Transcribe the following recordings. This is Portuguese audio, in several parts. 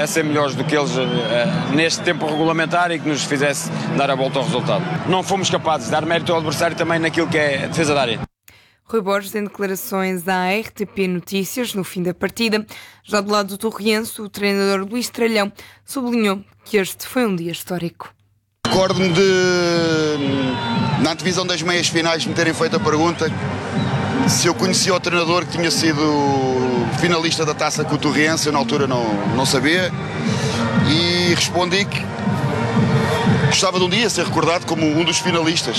é ser melhores do que eles neste tempo regulamentar e que nos fizesse dar a volta ao resultado. Não fomos capazes de dar mérito ao adversário também naquilo que é a defesa da área. Rui Borges em declarações à RTP Notícias no fim da partida. Já do lado do Torriense, o treinador Luís Tralhão sublinhou que este foi um dia histórico. Recordo-me na antevisão das meias finais, me terem feito a pergunta se eu conhecia o treinador que tinha sido finalista da taça com o Torriense. Eu na altura não sabia e respondi que gostava de um dia ser recordado como um dos finalistas.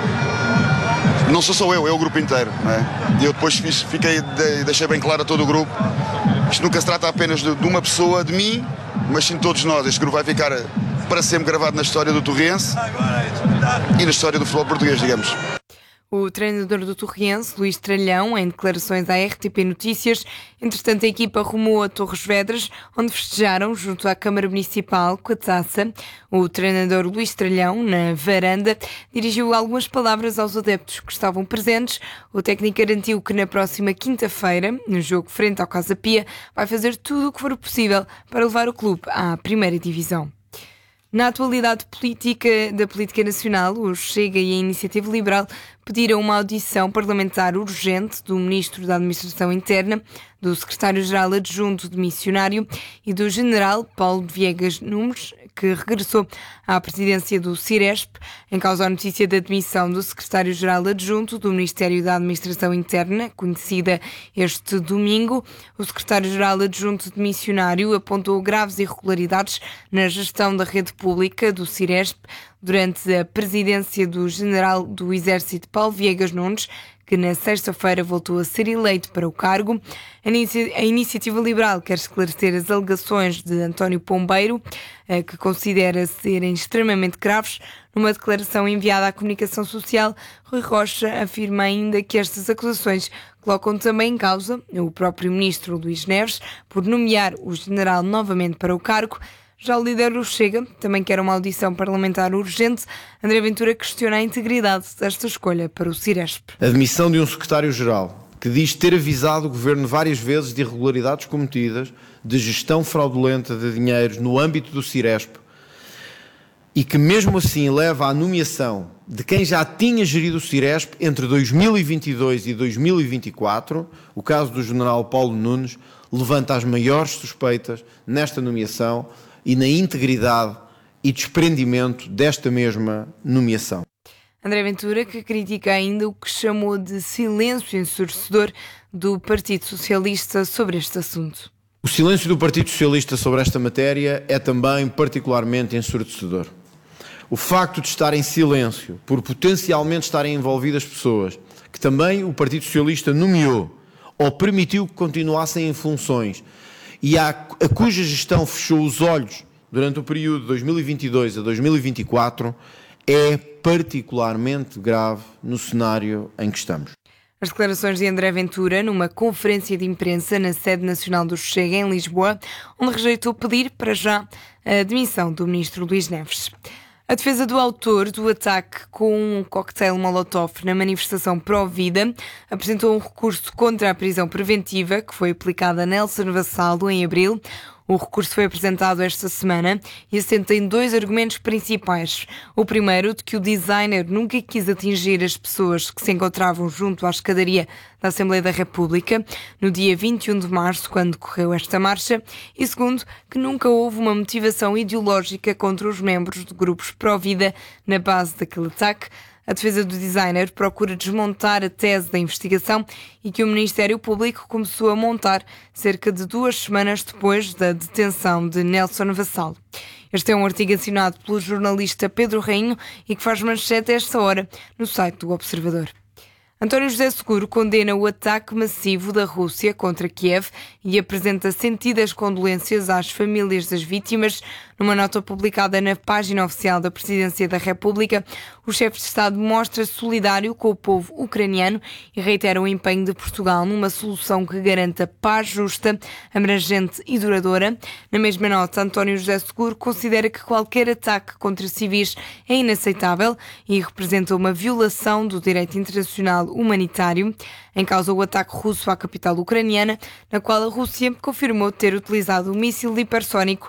Não sou só eu, é o grupo inteiro, não é? E eu depois deixei bem claro a todo o grupo, isto nunca se trata apenas de uma pessoa, de mim, mas sim de todos nós. Este grupo vai ficar para sempre gravado na história do Torriense e na história do futebol português, digamos. O treinador do Torriense, Luís Tralhão, em declarações à RTP Notícias. Entretanto, a equipa rumou a Torres Vedras, onde festejaram junto à Câmara Municipal com a taça. O treinador Luís Tralhão, na varanda, dirigiu algumas palavras aos adeptos que estavam presentes. O técnico garantiu que na próxima quinta-feira, no jogo frente ao Casa Pia, vai fazer tudo o que for possível para levar o clube à primeira divisão. Na atualidade da política nacional, o Chega e a Iniciativa Liberal pediram uma audição parlamentar urgente do Ministro da Administração Interna, do Secretário-Geral Adjunto de Missionário e do General Paulo Viegas Nunes, que regressou à presidência do Ciresp, em causa a notícia da demissão do Secretário-Geral Adjunto do Ministério da Administração Interna, conhecida este domingo. O Secretário-Geral Adjunto de Missionário apontou graves irregularidades na gestão da rede pública do Ciresp durante a presidência do General do Exército Paulo Viegas Nunes, que na sexta-feira voltou a ser eleito para o cargo. A Iniciativa Liberal quer esclarecer as alegações de António Pombeiro, que considera serem extremamente graves. Numa declaração enviada à comunicação social, Rui Rocha afirma ainda que estas acusações colocam também em causa o próprio ministro Luís Neves por nomear o general novamente para o cargo. Já o líder do Chega também quer uma audição parlamentar urgente. André Ventura questiona a integridade desta escolha para o Ciresp. A demissão de um secretário-geral que diz ter avisado o governo várias vezes de irregularidades cometidas, de gestão fraudulenta de dinheiros no âmbito do Ciresp e que mesmo assim leva à nomeação de quem já tinha gerido o Ciresp entre 2022 e 2024, o caso do general Paulo Nunes, levanta as maiores suspeitas nesta nomeação e na integridade e desprendimento desta mesma nomeação. André Ventura, que critica ainda o que chamou de silêncio ensurdecedor do Partido Socialista sobre este assunto. O silêncio do Partido Socialista sobre esta matéria é também particularmente ensurdecedor. O facto de estar em silêncio, por potencialmente estarem envolvidas pessoas que também o Partido Socialista nomeou ou permitiu que continuassem em funções e a cuja gestão fechou os olhos durante o período de 2022 a 2024, é particularmente grave no cenário em que estamos. As declarações de André Ventura numa conferência de imprensa na sede nacional do Chega, em Lisboa, onde rejeitou pedir para já a demissão do ministro Luís Neves. A defesa do autor do ataque com um coquetel Molotov na manifestação pró-vida apresentou um recurso contra a prisão preventiva que foi aplicada a Nelson Vassalo em abril. O recurso foi apresentado esta semana e assenta em dois argumentos principais. O primeiro, de que o designer nunca quis atingir as pessoas que se encontravam junto à escadaria da Assembleia da República no dia 21 de março, quando decorreu esta marcha. E segundo, que nunca houve uma motivação ideológica contra os membros de grupos pró-vida na base daquele ataque. A defesa do designer procura desmontar a tese da investigação e que o Ministério Público começou a montar cerca de 2 semanas depois da detenção de Nelson Vassalo. Este é um artigo assinado pelo jornalista Pedro Rainho e que faz manchete a esta hora no site do Observador. António José Seguro condena o ataque massivo da Rússia contra Kiev e apresenta sentidas condolências às famílias das vítimas. Numa nota publicada na página oficial da Presidência da República, o chefe de Estado mostra-se solidário com o povo ucraniano e reitera o empenho de Portugal numa solução que garanta paz justa, abrangente e duradoura. Na mesma nota, António José Seguro considera que qualquer ataque contra civis é inaceitável e representa uma violação do direito internacional humanitário. Em causa o ataque russo à capital ucraniana, na qual a Rússia confirmou ter utilizado um míssil hipersónico